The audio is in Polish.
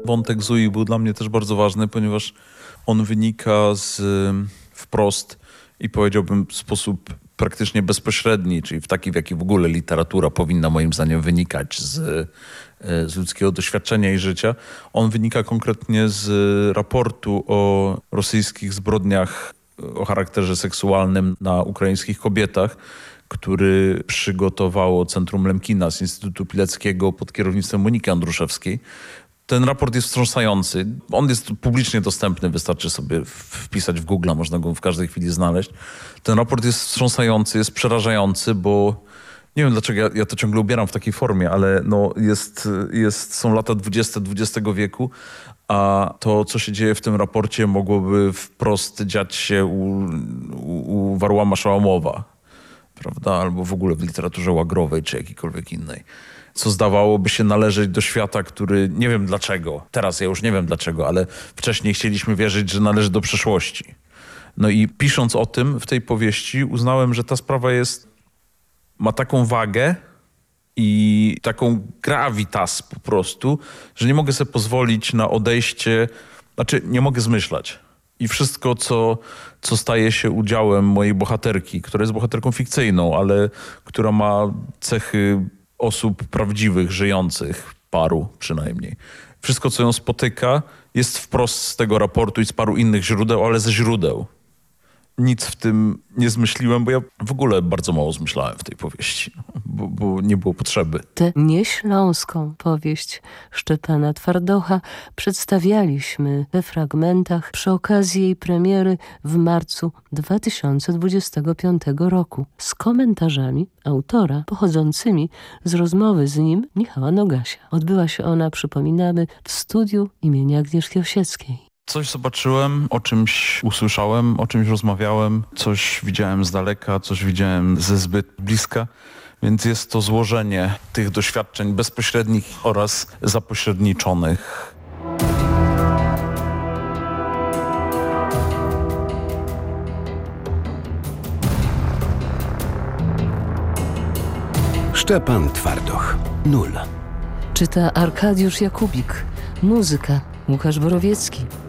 Wątek Zui był dla mnie też bardzo ważny, ponieważ on wynika wprost i powiedziałbym w sposób praktycznie bezpośredni, czyli w taki, w jaki w ogóle literatura powinna moim zdaniem wynikać z ludzkiego doświadczenia i życia. On wynika konkretnie z raportu o rosyjskich zbrodniach o charakterze seksualnym na ukraińskich kobietach, który przygotowało Centrum Lemkina z Instytutu Pileckiego pod kierownictwem Moniki Andruszewskiej. Ten raport jest wstrząsający. On jest publicznie dostępny, wystarczy sobie wpisać w Google, można go w każdej chwili znaleźć. Ten raport jest wstrząsający, jest przerażający, bo nie wiem dlaczego ja to ciągle ubieram w takiej formie, ale no są lata 20 XX wieku, a to, co się dzieje w tym raporcie, mogłoby wprost dziać się u Warłama Szałamowa, prawda? Albo w ogóle w literaturze łagrowej czy jakiejkolwiek innej. Co zdawałoby się należeć do świata, który nie wiem dlaczego, teraz ja już nie wiem dlaczego, ale wcześniej chcieliśmy wierzyć, że należy do przeszłości. No i pisząc o tym w tej powieści uznałem, że ta sprawa ma taką wagę i taką gravitas po prostu, że nie mogę sobie pozwolić na odejście, nie mogę zmyślać. I wszystko, co staje się udziałem mojej bohaterki, która jest bohaterką fikcyjną, ale która ma cechy osób prawdziwych, żyjących, paru przynajmniej. Wszystko, co ją spotyka, jest wprost z tego raportu i z paru innych źródeł, ale ze źródeł. Nic w tym nie zmyśliłem, bo ja w ogóle bardzo mało zmyślałem w tej powieści, bo nie było potrzeby. Tę nieśląską powieść Szczepana Twardocha przedstawialiśmy we fragmentach przy okazji jej premiery w marcu 2025 roku z komentarzami autora pochodzącymi z rozmowy z nim Michała Nogasia. Odbyła się ona, przypominamy, w studiu imienia Agnieszki Osieckiej. Coś zobaczyłem, o czymś usłyszałem, o czymś rozmawiałem, coś widziałem z daleka, coś widziałem ze zbyt bliska, więc jest to złożenie tych doświadczeń bezpośrednich oraz zapośredniczonych. Szczepan Twardoch. 0. Czyta Arkadiusz Jakubik. Muzyka Łukasz Borowiecki.